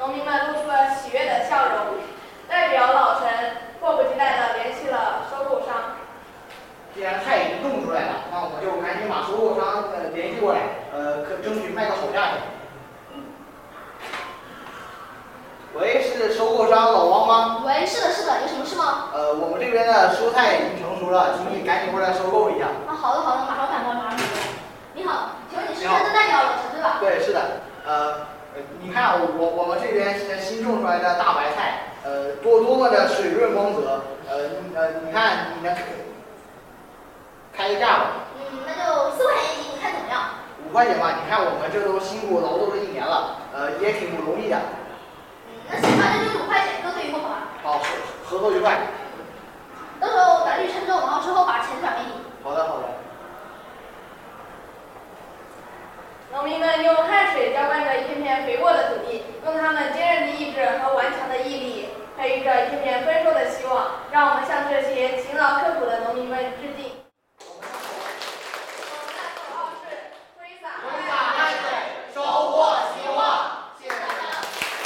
农民们露出了喜悦的笑容。代表老陈迫不及待地联系了收购商。 既然菜已经种出来了，那我们就赶紧把收购商联系过来，可争取卖个好价钱。喂，是收购商老王吗？ 喂，是的，是的，有什么事吗？ 我们这边的蔬菜已经成熟了，请你赶紧过来收购一下。 啊，好的，好的，马上赶过来，马上赶过来。你好，请问你是这边的代表老陈对吧？ 对，是的。你看我们这边新种出来的大白菜，多么的水润光泽，你看你能开个价吧？ 那就4块钱一斤，你看怎么样 ？5块钱吧，你看我们这都辛苦劳动了1年了，也挺不容易的。 那行吧，那就5块钱，各退一步好吧？ 好，合作愉快。 到时候咱去称重，然后之后把钱转给你。 好的，好的。 农民们用汗水浇灌着一片片肥沃的土地，用他们坚韧的意志和顽强的毅力，培育着一片片丰收的希望。让我们向这些勤劳刻苦的农民们致敬。挥洒汗水，收获希望。谢谢大家。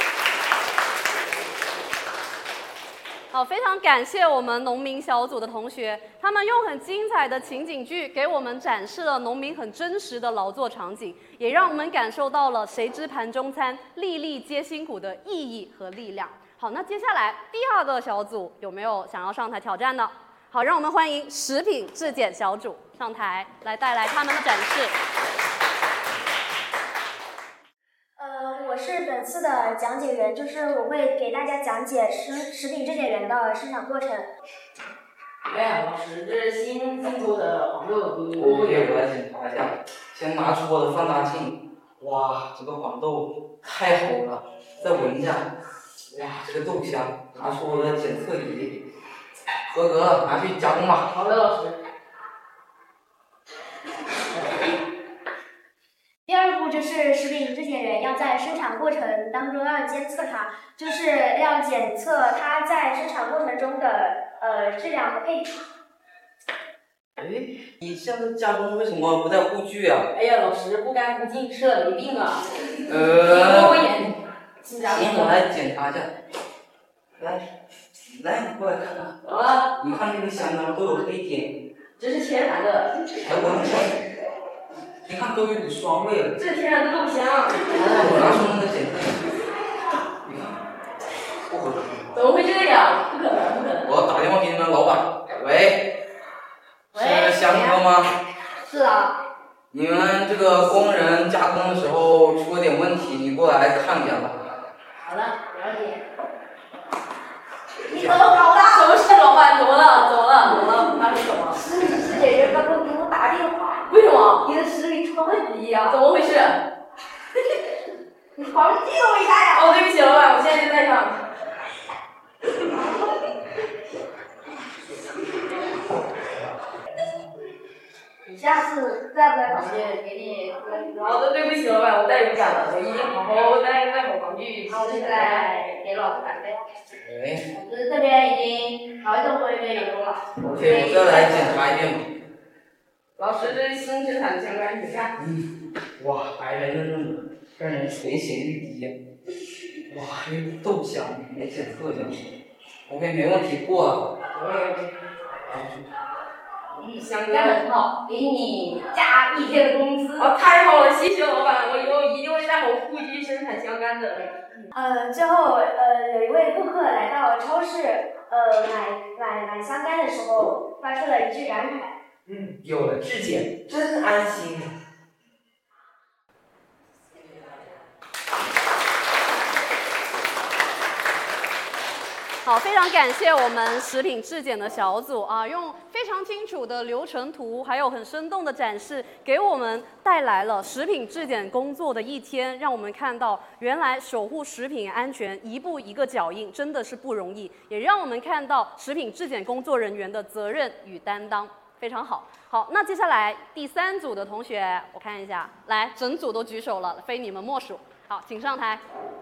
好，非常感谢我们农民小组的同学，他们用很精彩的情景剧给我们展示了农民很真实的劳作场景，也让我们感受到了谁知盘中餐，粒粒皆辛苦的意义和力量。好，那接下来第2个小组有没有想要上台挑战的？好，让我们欢迎食品质检小组上台来带来他们的展示。 我是本次的讲解员，就是我会给大家讲解食品质检员的生产过程。 哎，老师，这是新进口的黄豆， 我来检查一下，先拿出我的放大镜。哇，这个黄豆太好了！再闻一下，哇，这个豆香。拿出我的检测仪，合格，拿去加工吧。 好的，老师。 第2步就是食品质检员要在生产过程当中要监测它，就是要检测它在生产过程中的质量和配比。 哎，你现在加工为什么不带护具啊？ 哎呀，老师，不干不净吃了没病啊。 我来检查一下。来，你过来看看。 怎么了？ 你看这个香肠都有黑点。 这是天然的。 来闻闻。你看都有点酸味了。 这是天然的豆香。 我拿出那个检测仪。你看，不合格。 怎么会这样？不可能，不可能。 我要打电话给你们老板。喂。是香哥吗？ 是啊。 你们这个工人加工的时候出了点问题，你过来看一下吧。 好的，了解。 你怎么搞的？ 什么事，老板？怎么了？怎么了？发生什么？ 食品质检员刚刚给我打电话。 为什么？ 你的实力超级呀！ 怎么回事？ 你黄记都没带呀！ 哦，对不起，老板，我现在就带上。 你下次再不来房间，给你。 好的，对不起，老板，我再勇敢了，我一定好好带好防具。 好，现在给老师打费。 喂。 我们这边已经调整过一遍员工了。 OK， 我再来检查一遍吧。 老师，这是新生产的相关，你看。 哇，白白嫩嫩的，让人垂涎欲滴呀。哇，这个豆香，来检测一下。OK， 没问题，过了。 香干很好， 给你加1天的工资。 太好了，谢谢老板，我以后一定会带好护具生产香干的。 最后有一位顾客来到超市买香干的时候，发出了一句感慨。 有了质检，真安心。 好，非常感谢我们食品质检的小组啊，用非常清楚的流程图，还有很生动的展示，给我们带来了食品质检工作的一天，让我们看到原来守护食品安全一步一个脚印真的是不容易，也让我们看到食品质检工作人员的责任与担当，非常好。好，那接下来第3组的同学，我看一下，来，整组都举手了，非你们莫属。好，请上台。